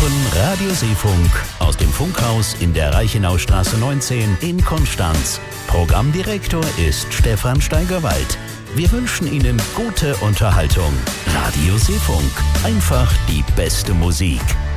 hören Radio Seefunk aus dem Funkhaus in der Reichenaustraße 19 in Konstanz. Programmdirektor ist Stefan Steigerwald. Wir wünschen Ihnen gute Unterhaltung. Radio Seefunk, einfach die beste Musik.